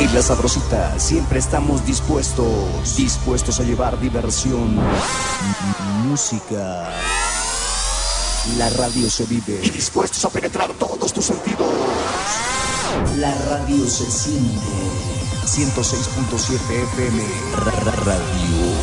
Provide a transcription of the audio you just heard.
La Sabrosita, siempre estamos dispuestos a llevar diversión, música. La radio se vive y dispuestos a penetrar todos tus sentidos. La radio se siente. 106.7 FM Radio.